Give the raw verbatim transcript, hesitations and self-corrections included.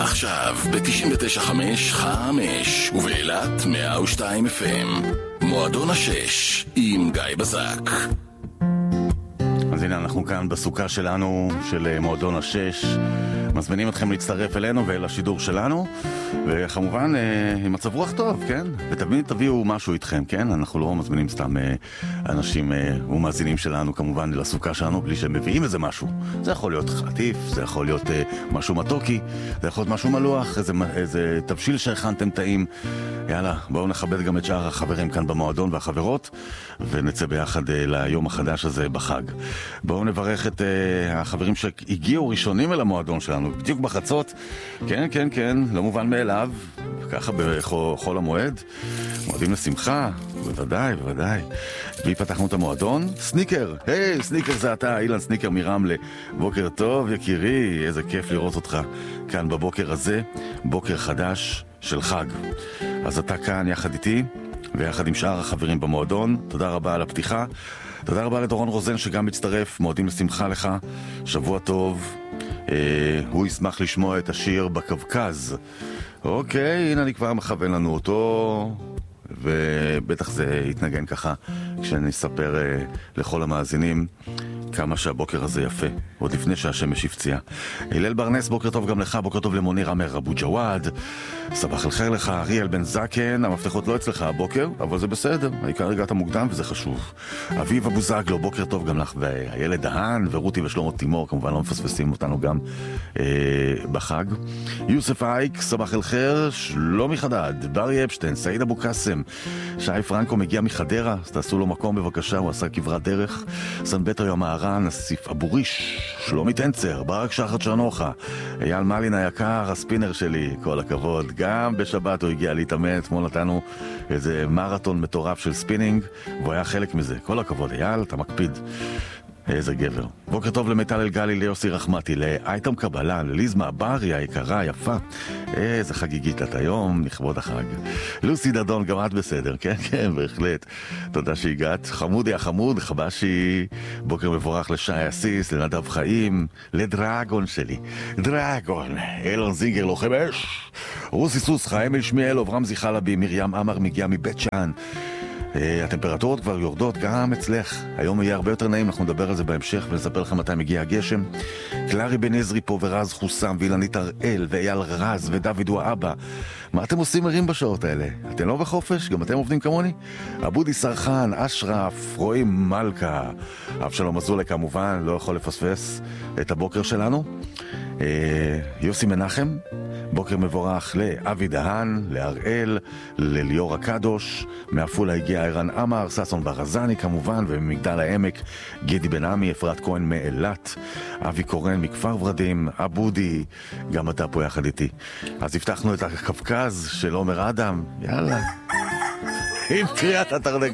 עכשיו ב-תשעים ותשע נקודה חמש חמש ובאילת מאה ושתיים אף אם. מועדון השש עם גיא בזק. אז הנה אנחנו כאן בסוכה שלנו של מועדון השש, מזמינים אתכם להצטרף אלינו ואל השידור שלנו, וכמובן עם מצב רוח טוב, כן? ותמיד תביאו משהו איתכם, כן? אנחנו לא מזמינים סתם אנשים ומאזינים שלנו כמובן לסוכה שלנו בלי שהם מביאים איזה משהו. זה יכול להיות חטיף, זה יכול להיות משהו מתוקי, זה יכול להיות משהו מלוח, איזה, איזה תבשיל שהכנתם טעים. יאללה, בואו נכבד גם את שאר החברים כאן במועדון והחברות, ונצא ביחד ליום החדש הזה בחג. בואו נברך את uh, החברים שהגיעו ראשונים אל המועדון שלנו, בדיוק בחצות. כן, כן, כן, לא מובן מאליו, ככה בחול המועד. מועדים לשמחה, בוודאי, בוודאי. וי פתחנו את המועדון. סניקר, היי, סניקר זה אתה, אילן סניקר מרמלה. בוקר טוב, יקירי, איזה כיף לראות אותך כאן בבוקר הזה, בוקר חדש של חג. אז אתה כאן יחד איתי, ויחד עם שאר החברים במועדון. תודה רבה על הפתיחה. תודה רבה לדורון רוזן שגם מצטרף, מועדים לשמחה לך, שבוע טוב. אה, הוא ישמח לשמוע את השיר בקווקז. אוקיי, הנה אני כבר מכוון לנו אותו, ובטח זה יתנגן ככה כשאני אספר אה, לכל המאזינים כמה שהבוקר הזה יפה, עוד לפני שהשמש הפציע. הלל ברנס, בוקר טוב גם לך, בוקר טוב למוניר עמר אבו ג'וואד, סבח אל חיר לך, אריאל בן זקן, המפתחות לא אצלך הבוקר, אבל זה בסדר, העיקר הגעת מוקדם וזה חשוב. אביב אבו זגלו, בוקר טוב גם לך, והילד דהן ורותי ושלמה תימור, כמובן לא מפספסים אותנו גם אה, בחג. יוסף אייק, סבח אל חיר, שלומי חדד, ברי אפשטיין, סעיד אבו קסם, שי פרנקו מגיע מחדרה, אז תעשו לו מקום בבקשה, הוא עשה כברת דרך. סנבטר יום הערן, אסיף אבוריש, שלומי טנצר, ברק שחר צ'רנוחה, אייל מלין היקר, הספינר שלי, כל הכבוד. גם בשבת הוא הגיע להתאמן, אתמול נתנו איזה מרתון מטורף של ספינינג, והוא היה חלק מזה. כל הכבוד, אייל, אתה מקפיד. איזה גבר. בוקר טוב למיטל אלגלי, ליוסי רחמתי, לאייטם קבלה, לליזמה ברי היקרה, יפה. איזה חגיגית את היום, לכבוד החג. לוסי דדון, גם את בסדר, כן, כן, בהחלט. תודה שהגעת. חמודי החמוד, חבשי, בוקר מבורך לשי אסיס, לנדב חיים, לדרגון שלי. דרגון, אילון זינגר, לוחם אש. רוסי סוסחה, אמיל שמיאל, אברהם זיחלבי, מרים אמר מגיע מבית שאן. הטמפרטורות כבר יורדות גם אצלך, היום יהיה הרבה יותר נעים, אנחנו נדבר על זה בהמשך ונספר לכם מתי מגיע הגשם. קלרי בן עזרי פה ורז חוסם ואילנית הראל ואייל רז ודוד הוא האבא. מה אתם עושים מרים בשעות האלה? אתם לא בחופש? גם אתם עובדים כמוני? אבודי סרחן, אשרף, רועי מלכה, אבשלום אזולאי כמובן, לא יכול לפספס את הבוקר שלנו. יוסי מנחם, בוקר מבורך לאבי דהן, להראל, לליאור הקדוש, מעפולה הגיע אירן אמר, ססון ברזני כמובן, וממגדל העמק גידי בן עמי, אפרת כהן מאילת, אבי קורן מכפר ורדים, אבודי, גם אתה פה יחד איתי. אז הבטחנו את הקווקז של עומר אדם, יאללה, עם קריאת התרנגול.